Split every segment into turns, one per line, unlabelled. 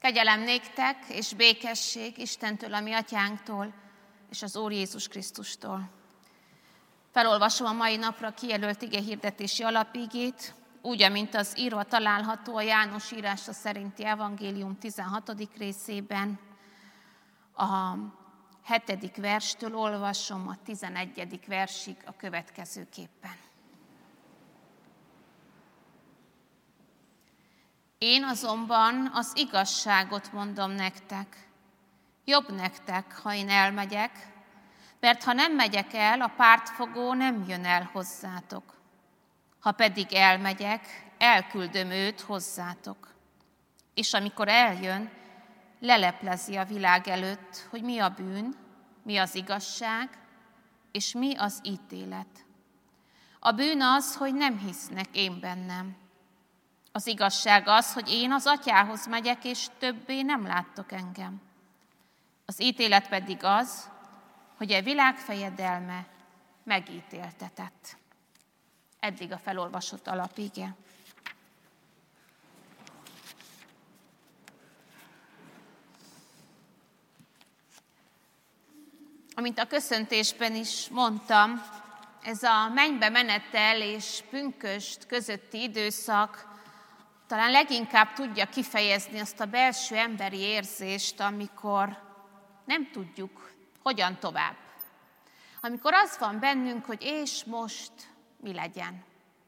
Kegyelem néktek és békesség Istentől, a mi atyánktól, és az Úr Jézus Krisztustól. Felolvasom a mai napra kijelölt igehirdetési alapigét, úgy, amint az írva található a János írása szerinti evangélium 16. részében. A 7. verstől olvasom a 11. versig a következőképpen. Én azonban az igazságot mondom nektek. Jobb nektek, ha én elmegyek, mert ha nem megyek el, a pártfogó nem jön el hozzátok. Ha pedig elmegyek, elküldöm őt hozzátok. És amikor eljön, leleplezi a világ előtt, hogy mi a bűn, mi az igazság, és mi az ítélet. A bűn az, hogy nem hisznek én bennem. Az igazság az, hogy én az atyához megyek, és többé nem láttok engem. Az ítélet pedig az, hogy a világ fejedelme megítéltetett. Eddig a felolvasott alapige. Amint a köszöntésben is mondtam, ez a mennybe menetel és pünkösd közötti időszak talán leginkább tudja kifejezni azt a belső emberi érzést, amikor nem tudjuk, hogyan tovább. Amikor az van bennünk, hogy és most mi legyen.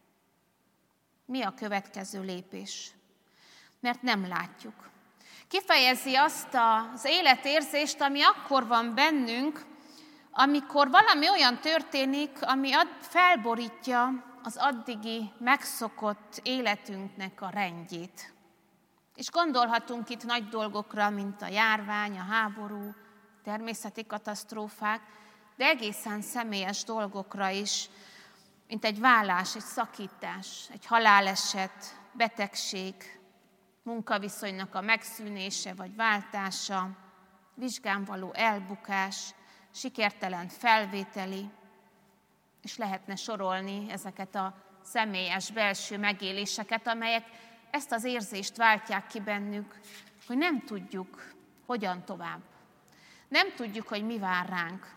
Mi a következő lépés? Mert nem látjuk. Kifejezi azt az életérzést, ami akkor van bennünk, amikor valami olyan történik, ami felborítja az addigi megszokott életünknek a rendjét. És gondolhatunk itt nagy dolgokra, mint a járvány, a háború, természeti katasztrófák, de egészen személyes dolgokra is, mint egy válás, egy szakítás, egy haláleset, betegség, munkaviszonynak a megszűnése vagy váltása, vizsgán való elbukás, sikertelen felvételi, és lehetne sorolni ezeket a személyes belső megéléseket, amelyek ezt az érzést váltják ki bennük, hogy nem tudjuk, hogyan tovább. Nem tudjuk, hogy mi vár ránk.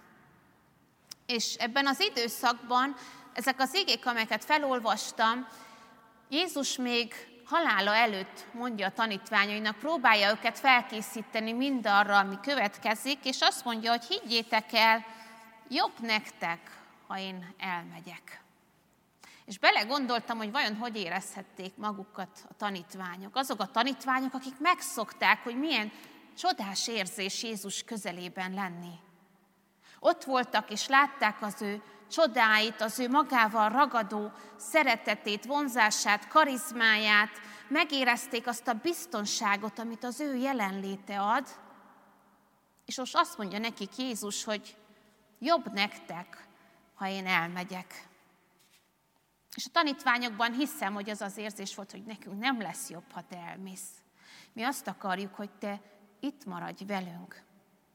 És ebben az időszakban ezek az igék, amelyeket felolvastam, Jézus még halála előtt mondja a tanítványainak, próbálja őket felkészíteni mindarra, ami következik, és azt mondja, hogy higgyétek el, jobb nektek, ha én elmegyek. És belegondoltam, hogy vajon hogy érezhették magukat a tanítványok. Azok a tanítványok, akik megszokták, hogy milyen csodás érzés Jézus közelében lenni. Ott voltak és látták az ő csodáit, az ő magával ragadó szeretetét, vonzását, karizmáját, megérezték azt a biztonságot, amit az ő jelenléte ad, és most azt mondja nekik Jézus, hogy jobb nektek, ha én elmegyek. És a tanítványokban hiszem, hogy az az érzés volt, hogy nekünk nem lesz jobb, ha te elmész. Mi azt akarjuk, hogy te itt maradj velünk.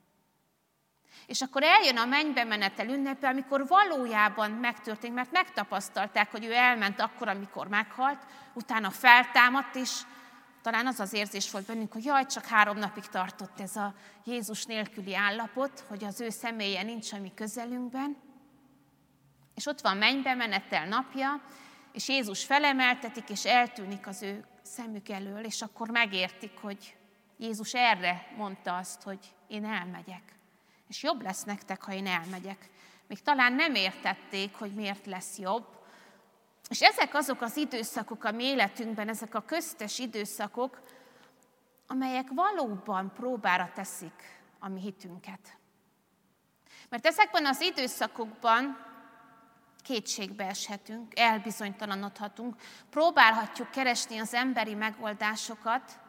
És akkor eljön a mennybe menetel ünnepe, amikor valójában megtörténik, mert megtapasztalták, hogy ő elment akkor, amikor meghalt, utána feltámadt, és talán az az érzés volt bennünk, hogy jaj, csak 3 napig tartott ez a Jézus nélküli állapot, hogy az ő személye nincs a mi közelünkben. És ott van mennybe menetel napja, és Jézus felemeltetik, és eltűnik az ő szemük elől, és akkor megértik, hogy Jézus erre mondta azt, hogy én elmegyek. És jobb lesz nektek, ha én elmegyek. Még talán nem értették, hogy miért lesz jobb. És ezek azok az időszakok a mi életünkben, ezek a köztes időszakok, amelyek valóban próbára teszik a mi hitünket. Mert ezekben az időszakokban kétségbe eshetünk, elbizonytalanodhatunk, próbálhatjuk keresni az emberi megoldásokat,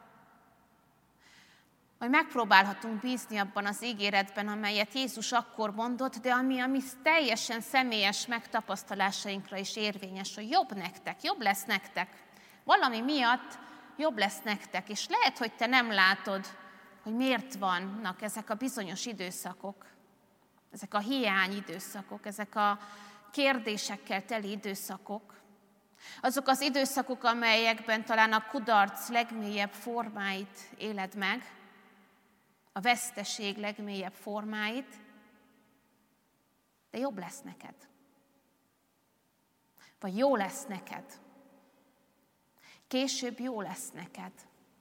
vagy megpróbálhatunk bízni abban az ígéretben, amelyet Jézus akkor mondott, de ami a mi teljesen személyes megtapasztalásainkra is érvényes, hogy jobb nektek, jobb lesz nektek. Valami miatt jobb lesz nektek, és lehet, hogy te nem látod, hogy miért vannak ezek a bizonyos időszakok, ezek a hiány időszakok, ezek a kérdésekkel teli időszakok. Azok az időszakok, amelyekben talán a kudarc legmélyebb formáit éled meg, a veszteség legmélyebb formáit, de jobb lesz neked. Vagy jó lesz neked. Később jó lesz neked.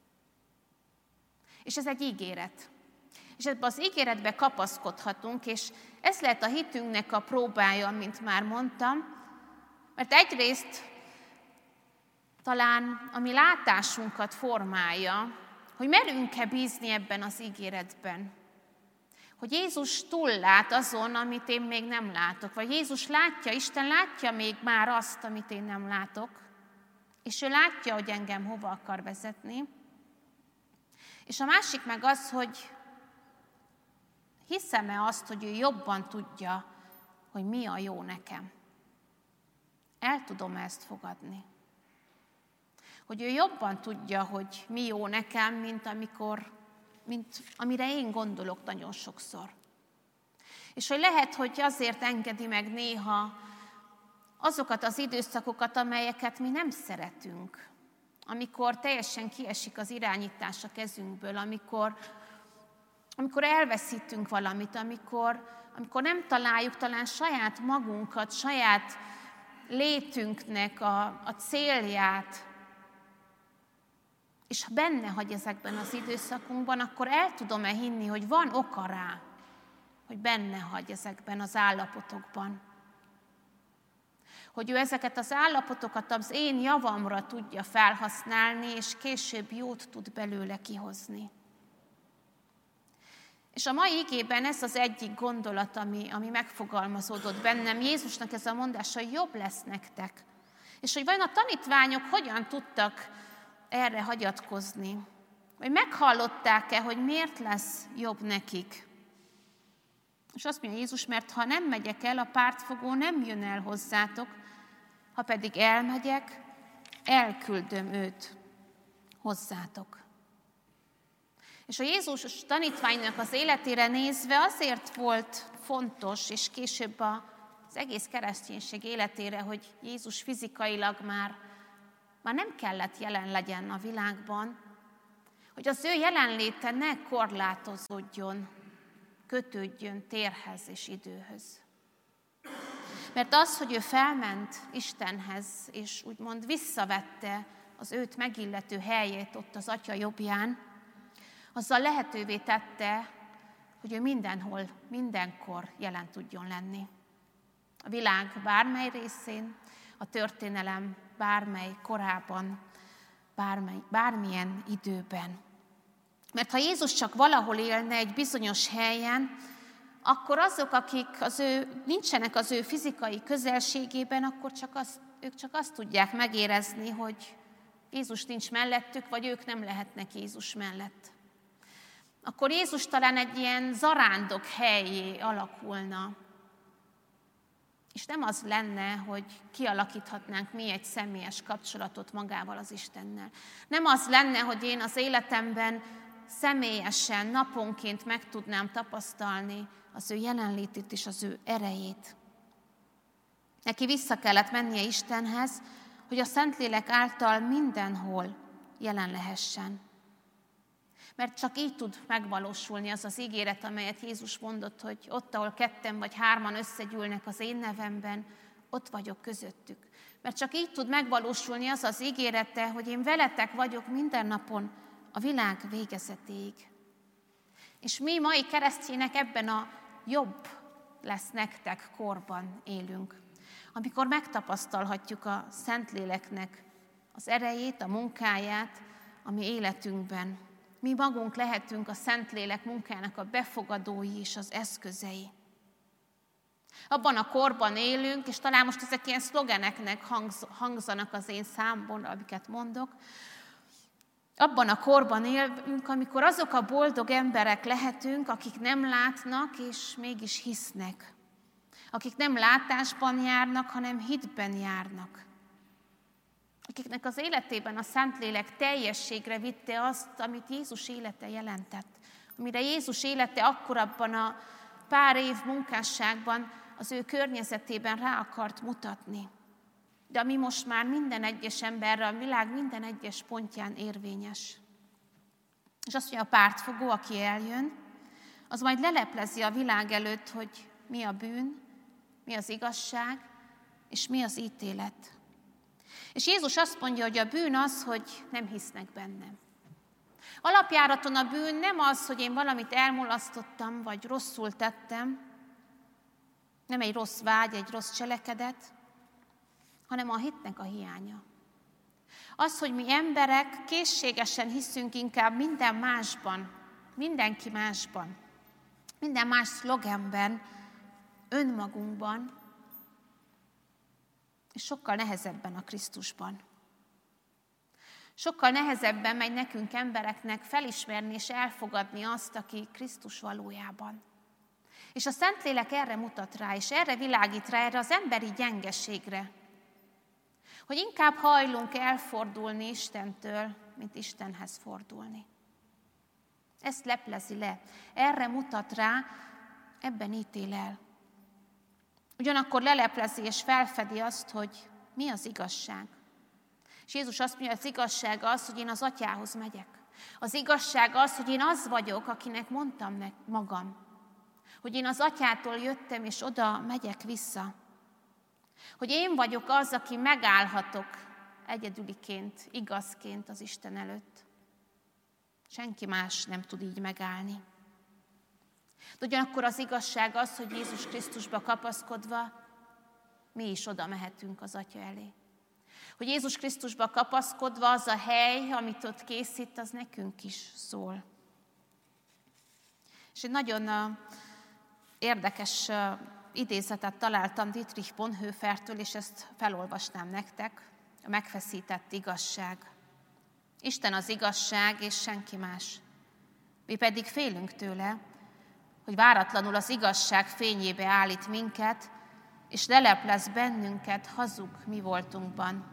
És ez egy ígéret. És ebben az ígéretbe kapaszkodhatunk, és ez lehet a hitünknek a próbája, mint már mondtam, mert egyrészt talán a mi látásunkat formálja, hogy merünk-e bízni ebben az ígéretben. Hogy Jézus túllát azon, amit én még nem látok. Vagy Jézus látja, Isten látja még már azt, amit én nem látok. És ő látja, hogy engem hova akar vezetni. És a másik meg az, hogy hiszem-e azt, hogy ő jobban tudja, hogy mi a jó nekem. El tudom ezt fogadni. Hogy ő jobban tudja, hogy mi jó nekem, mint amire én gondolok nagyon sokszor. És hogy lehet, hogy azért engedi meg néha azokat az időszakokat, amelyeket mi nem szeretünk. Amikor teljesen kiesik az irányítás a kezünkből, amikor elveszítünk valamit, amikor nem találjuk talán saját magunkat, saját létünknek a célját, és ha benne hagy ezekben az időszakunkban, akkor el tudom-e hinni, hogy van oka rá, hogy benne hagy ezekben az állapotokban. Hogy ő ezeket az állapotokat az én javamra tudja felhasználni, és később jót tud belőle kihozni. És a mai igében ez az egyik gondolat, ami megfogalmazódott bennem. Jézusnak ez a mondása, hogy jobb lesz nektek. És hogy vajon a tanítványok hogyan tudtak erre hagyatkozni? Vagy meghallották-e, hogy miért lesz jobb nekik? És azt mondja Jézus, mert ha nem megyek el, a pártfogó nem jön el hozzátok, ha pedig elmegyek, elküldöm őt hozzátok. És a Jézus tanítványnak az életére nézve azért volt fontos, és később az egész kereszténység életére, hogy Jézus fizikailag már nem kellett jelen legyen a világban, hogy az ő jelenléte ne korlátozódjon, kötődjön térhez és időhöz. Mert az, hogy ő felment Istenhez, és úgymond visszavette az őt megillető helyét ott az Atya jobbján, azzal lehetővé tette, hogy ő mindenhol, mindenkor jelen tudjon lenni. A világ bármely részén, a történelem bármely korában, bármilyen időben. Mert ha Jézus csak valahol élne egy bizonyos helyen, akkor azok, akik nincsenek az ő fizikai közelségében, akkor ők csak azt tudják megérezni, hogy Jézus nincs mellettük, vagy ők nem lehetnek Jézus mellett. Akkor Jézus talán egy ilyen zarándok helyé alakulna. És nem az lenne, hogy kialakíthatnánk mi egy személyes kapcsolatot magával az Istennel. Nem az lenne, hogy én az életemben személyesen, naponként meg tudnám tapasztalni az ő jelenlétét és az ő erejét. Neki vissza kellett mennie Istenhez, hogy a Szentlélek által mindenhol jelen lehessen. Mert csak így tud megvalósulni az az ígéret, amelyet Jézus mondott, hogy ott, ahol 2 vagy 3 összegyűlnek az én nevemben, ott vagyok közöttük. Mert csak így tud megvalósulni az az ígérete, hogy én veletek vagyok minden napon a világ végezetéig. És mi mai keresztjének ebben a jobb lesz nektek korban élünk. Amikor megtapasztalhatjuk a Szentléleknek az erejét, a munkáját a mi életünkben. Mi magunk lehetünk a Szentlélek munkájának a befogadói és az eszközei. Abban a korban élünk, és talán most ezek ilyen szlogeneknek hangzanak az én számból, amiket mondok. Abban a korban élünk, amikor azok a boldog emberek lehetünk, akik nem látnak és mégis hisznek. Akik nem látásban járnak, hanem hitben járnak. Akiknek az életében a Szentlélek teljességre vitte azt, amit Jézus élete jelentett. Amire Jézus élete akkor abban a pár év munkásságban az ő környezetében rá akart mutatni. de ami most már minden egyes emberre, a világ minden egyes pontján érvényes. És azt mondja, a pártfogó, aki eljön, az majd leleplezi a világ előtt, hogy mi a bűn, mi az igazság, és mi az ítélet. És Jézus azt mondja, hogy a bűn az, hogy nem hisznek bennem. Alapjáraton a bűn nem az, hogy én valamit elmulasztottam, vagy rosszul tettem, nem egy rossz vágy, egy rossz cselekedet, hanem a hitnek a hiánya. Az, hogy mi emberek készségesen hiszünk inkább minden másban, mindenki másban, minden más szlogenben, önmagunkban, és sokkal nehezebben a Krisztusban. Sokkal nehezebben megy nekünk embereknek felismerni és elfogadni azt, aki Krisztus valójában. És a Szentlélek erre mutat rá, és erre világít rá, erre az emberi gyengeségre, hogy inkább hajlunk elfordulni Istentől, mint Istenhez fordulni. Ezt leplezi le, erre mutat rá, ebben ítél el. Ugyanakkor leleplezi és felfedi azt, hogy mi az igazság. És Jézus azt mondja, hogy az igazság az, hogy én az Atyához megyek. Az igazság az, hogy én az vagyok, akinek mondtam magam. Hogy én az Atyától jöttem, és oda megyek vissza. Hogy én vagyok az, aki megállhatok egyedüliként, igazként az Isten előtt. Senki más nem tud így megállni. De ugyanakkor az igazság az, hogy Jézus Krisztusba kapaszkodva mi is oda mehetünk az Atya elé. Hogy Jézus Krisztusba kapaszkodva az a hely, amit ott készít, az nekünk is szól. És egy nagyon érdekes idézetet találtam Dietrich Bonhoeffertől, és ezt felolvasnám nektek, a megfeszített igazság. Isten az igazság, és senki más. Mi pedig félünk tőle, hogy váratlanul az igazság fényébe állít minket, és leleplez bennünket hazug mi voltunkban.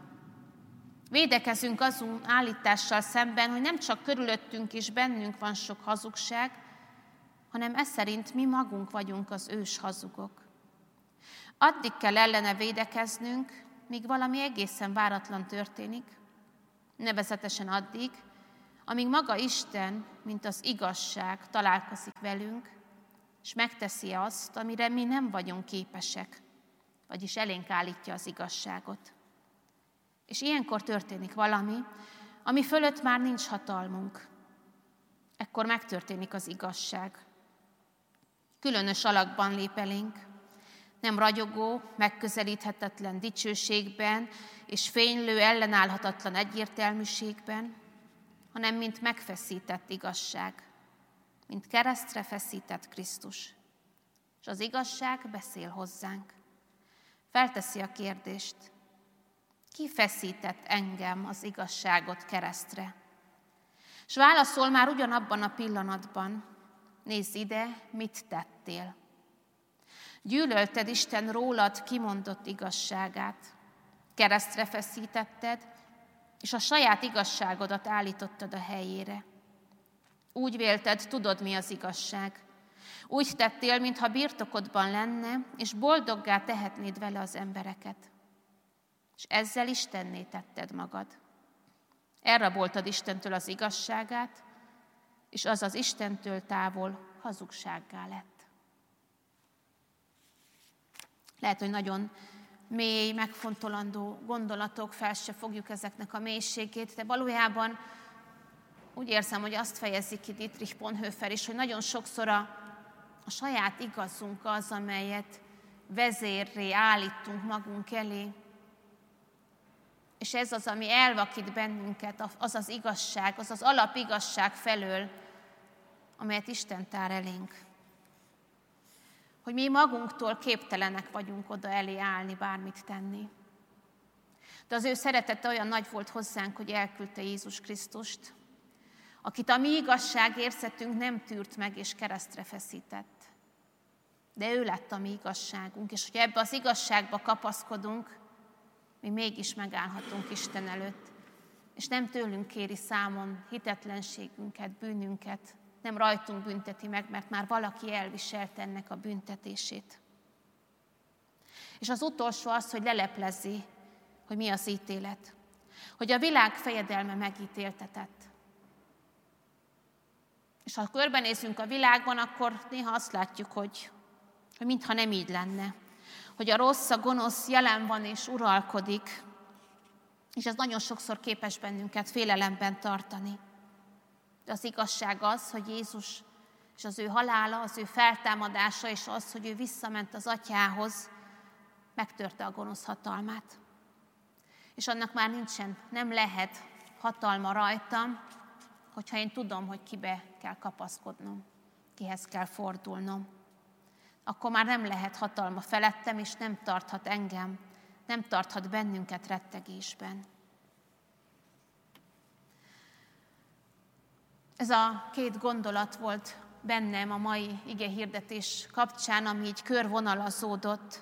Védekezünk azon állítással szemben, hogy nem csak körülöttünk és bennünk van sok hazugság, hanem ez szerint mi magunk vagyunk az ős hazugok. Addig kell ellene védekeznünk, míg valami egészen váratlan történik, nevezetesen addig, amíg maga Isten, mint az igazság találkozik velünk, és megteszi azt, amire mi nem vagyunk képesek, vagyis elénk állítja az igazságot. És ilyenkor történik valami, ami fölött már nincs hatalmunk. Ekkor megtörténik az igazság. Különös alakban lép elénk, nem ragyogó, megközelíthetetlen dicsőségben és fénylő, ellenállhatatlan egyértelműségben, hanem mint megfeszített igazság, mint keresztre feszített Krisztus. És az igazság beszél hozzánk. Felteszi a kérdést, ki feszített engem az igazságot keresztre? És válaszol már ugyanabban a pillanatban, nézz ide, mit tettél. Gyűlölted Isten rólad kimondott igazságát, keresztre feszítetted, és a saját igazságodat állítottad a helyére. Úgy vélted, tudod, mi az igazság. Úgy tettél, mintha birtokodban lenne, és boldoggá tehetnéd vele az embereket. És ezzel Istenné tetted magad. Elraboltad Istentől az igazságát, és az az Istentől távol hazugsággá lett. Lehet, hogy nagyon mély, megfontolandó gondolatok, fel se fogjuk ezeknek a mélységét, de valójában úgy érzem, hogy azt fejezi ki Dietrich Bonhoeffer is, hogy nagyon sokszor a saját igazunk az, amelyet vezérré állítunk magunk elé, és ez az, ami elvakít bennünket, az az igazság, az az alapigazság felől, amelyet Isten tár elénk. Hogy mi magunktól képtelenek vagyunk oda elé állni, bármit tenni. De az ő szeretete olyan nagy volt hozzánk, hogy elküldte Jézus Krisztust, akit a mi igazságérzetünk nem tűrt meg és keresztre feszített. De ő lett a mi igazságunk, és hogyha ebbe az igazságba kapaszkodunk, mi mégis megállhatunk Isten előtt, és nem tőlünk kéri számon hitetlenségünket, bűnünket, nem rajtunk bünteti meg, mert már valaki elviselte ennek a büntetését. És az utolsó az, hogy leleplezi hogy mi az ítélet, hogy a világ fejedelme megítéltetett. És ha körbenézünk a világban, akkor néha azt látjuk, hogy mintha nem így lenne. Hogy a rossz, a gonosz jelen van és uralkodik, és ez nagyon sokszor képes bennünket félelemben tartani. De az igazság az, hogy Jézus és az ő halála, az ő feltámadása, és az, hogy ő visszament az Atyához, megtörte a gonosz hatalmát. És annak már nem lehet hatalma rajtam, hogyha én tudom, hogy kibe kell kapaszkodnom, kihez kell fordulnom. Akkor már nem lehet hatalma felettem, és nem tarthat engem, nem tarthat bennünket rettegésben. Ez a két gondolat volt bennem a mai igehirdetés kapcsán, ami így körvonalazódott,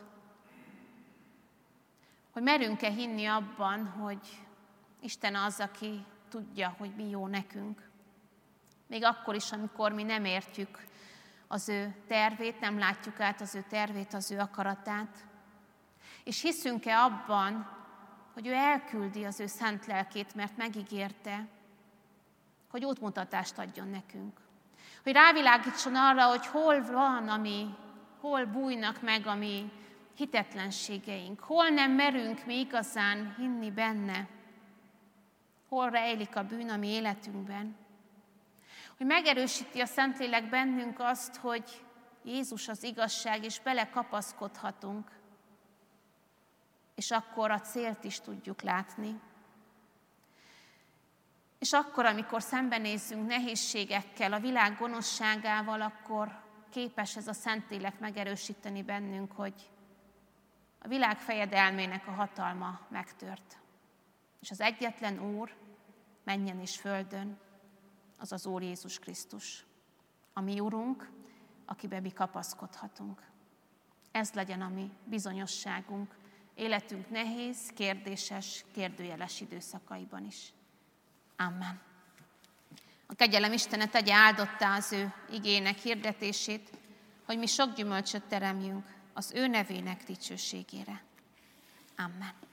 hogy merünk-e hinni abban, hogy Isten az, aki tudja, hogy mi jó nekünk. Még akkor is, amikor mi nem értjük az ő tervét, nem látjuk át az ő tervét, az ő akaratát. És hiszünk-e abban, hogy ő elküldi az ő szent lelkét, mert megígérte, hogy útmutatást adjon nekünk. Hogy rávilágítson arra, hogy hol van, hol bújnak meg a mi hitetlenségeink, hol nem merünk mi igazán hinni benne, hol rejlik a bűn a mi életünkben. Hogy megerősíti a Szentlélek bennünk azt, hogy Jézus az igazság, és belekapaszkodhatunk, és akkor a célt is tudjuk látni. És akkor, amikor szembenézzünk nehézségekkel, a világ gonoszságával, akkor képes ez a Szentlélek megerősíteni bennünk, hogy a világ fejedelmének a hatalma megtört. És az egyetlen Úr mennyen és földön, az az Úr Jézus Krisztus, a mi Urunk, akiben mi kapaszkodhatunk. Ez legyen a mi bizonyosságunk életünk nehéz, kérdéses, kérdőjeles időszakaiban is. Amen. A kegyelem Istene tegye áldottá az ő igének hirdetését, hogy mi sok gyümölcsöt teremjünk az ő nevének dicsőségére. Amen.